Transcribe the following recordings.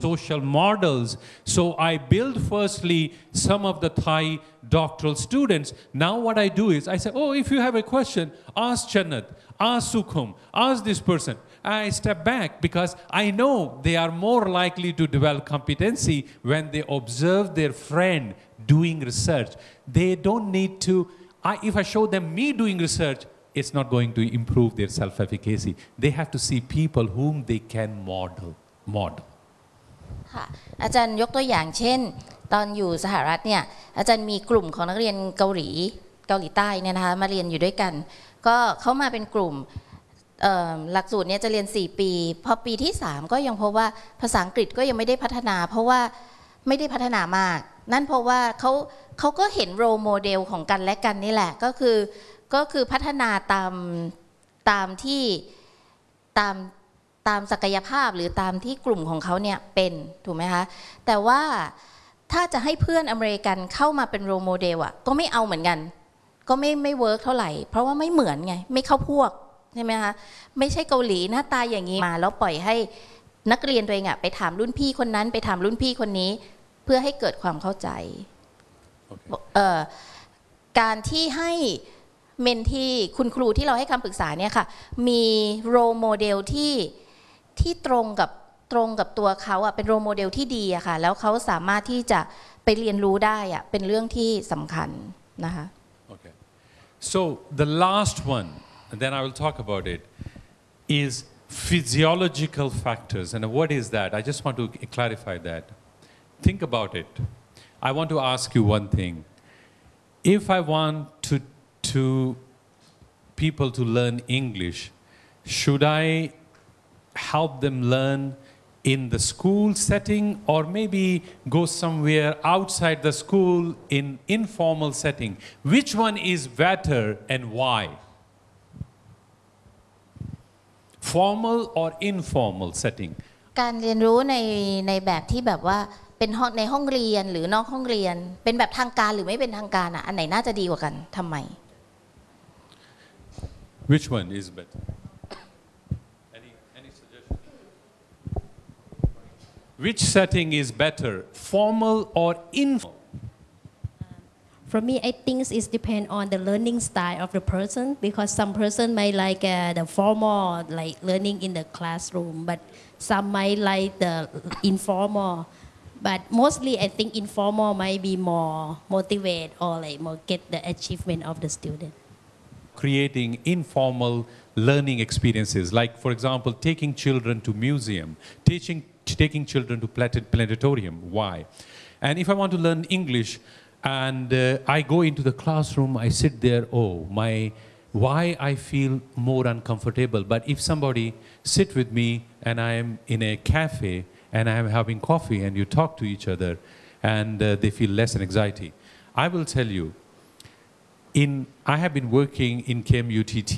social models. So I build firstly some of the Thai doctoral students. Now what I do is I say, oh, if you have a question, ask Channat, ask Sukhum, ask this person. I step back because I know they are more likely to develop competency when they observe their friend doing research. They don't need to, if I show them me doing research, it's not going to improve their self-efficacy. They have to see people whom they can model. ค่ะอาจารย์ยกตัวอย่างเช่นตอนอยู่สหรัฐเนี่ยอาจารย์มีกลุ่มของนักเรียนเกาหลีใต้เนี่ยนะคะมาเรียนอยู่ด้วยกันก็เขามาเป็นกลุ่มหลักสูตรเนี่ยจะเรียน4ปีพอปีที่3ก็ยังพบว่าภาษาอังกฤษก็ยังไม่ได้พัฒนาเพราะว่าไม่ได้พัฒนามากนั่นเพราะว่าเขาก็เห็นโรโมเดลของกันและกันนี่แหละก็คือพัฒนาตามที่ตามศักยภาพหรือตามที่กลุ่มของเขาเนี่ยเป็นถูกไหมคะแต่ว่าถ้าจะให้เพื่อนอเมริกันเข้ามาเป็นโรโมเดลอ่ะก็ไม่เอาเหมือนกันก็ไม่เวิร์กเท่าไหร่เพราะว่าไม่เหมือนไงไม่เข้าพวกใช่ไหมคะไม่ใช่เกาหลีหน้าตาอย่างนี้มาแล้วปล่อยให้นักเรียนตัวเองอ่ะไปถามรุ่นพี่คนนั้นไปถามรุ่นพี่คนนี้เพื่อให้เกิดความเข้าใจ การที่ให้เมนที่คุณครูที่เราให้คำปรึกษาเนี่ยค่ะมีโรโมเดลที่ตรงกับตัวเขาอ่ะเป็นโรโมเดลที่ดีอะค่ะแล้วเขาสามารถที่จะไปเรียนรู้ได้อ่ะเป็นเรื่องที่สำคัญนะคะ Okay. So the last one, and then I will talk about it, is physiological factors. And what is that? I just want to clarify that. Think about it. I want to ask you one thing. If I want to people to learn English, should I help them learn in the school setting or maybe go somewhere outside the school in informal setting? Which one is better and why? Formal or informal setting? การเรียนรู้ในแบบที่แบบว่าเป็นในห้องเรียนหรือนอกห้องเรียนเป็นแบบทางการหรือไม่เป็นทางการอ่ะอันไหนน่าจะดีกว่ากันทำไม Which one is better? Any suggestion? Which setting is better, formal or informal? For me, I think it depends on the learning style of the person because some person might like the formal, like learning in the classroom, but some might like the informal. But mostly, I think informal might be more motivate or like more get the achievement of the student. Creating informal learning experiences, like for example, taking children to museum, taking children to planetarium. Why? And if I want to learn English, and I go into the classroom, I sit there. Why I feel more uncomfortable? But if somebody sit with me and I am in a cafe and I am having coffee and you talk to each other, and they feel less anxiety. I will tell you. I have been working in KMUTT,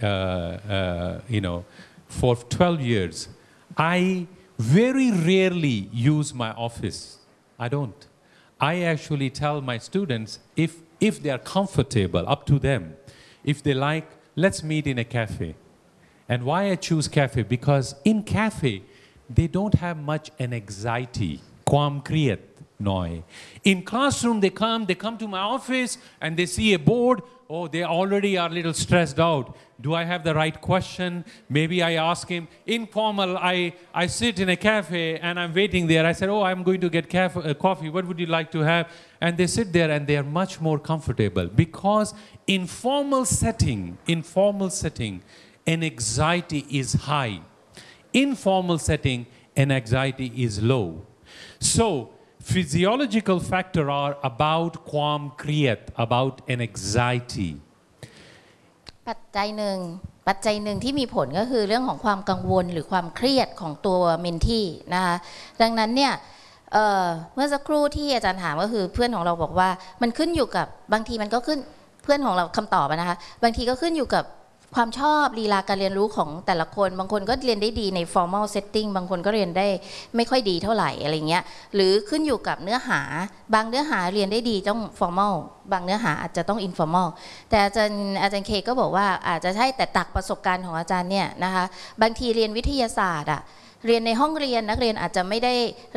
for 12 years. I very rarely use my office. I don't. I actually tell my students, if they are comfortable, up to them. If they like, let's meet in a cafe. And why I choose cafe? Because in cafe, they don't have much anxiety. ความเครียด In classroom, they come to my office and they see a board. Oh, they already are a little stressed out. Do I have the right question? Maybe I ask him. Informal, I sit in a cafe and I'm waiting there. I said, oh, I'm going to get coffee. What would you like to have? And they sit there and they are much more comfortable because in formal setting, an anxiety is high. Informal setting, an anxiety is low. So, physiological factors are about ความเครียด about an anxiety ปัจจัยหนึ่งที่มีผลก็คือเรื่องของความกังวลหรือความเครียดของตัวเมนทีนะคะดังนั้นเนี่ยเมื่อสักครู่ที่อาจารย์ถามก็คือเพื่อนของเราบอกว่ามันขึ้นอยู่กับบางทีมันก็ขึ้นเพื่อนของเราคำตอบนะคะบางทีก็ขึ้นอยู่กับความชอบลีลาการเรียนรู้ของแต่ละคนบางคนก็เรียนได้ดีใน formal setting บางคนก็เรียนได้ไม่ค่อยดีเท่าไหร่อะไรเงี้ยหรือขึ้นอยู่กับเนื้อหาบางเนื้อหาเรียนได้ดีต้อง formal บางเนื้อหาอาจจะต้อง informal แต่อาจารย์เคก็บอกว่าอาจจะใช่แต่ตักประสบการณ์ของอาจารย์เนี่ยนะคะบางทีเรียนวิทยาศาสตร์อะเรียนในห้องเรียนนักเรียนอาจจะไม่ได้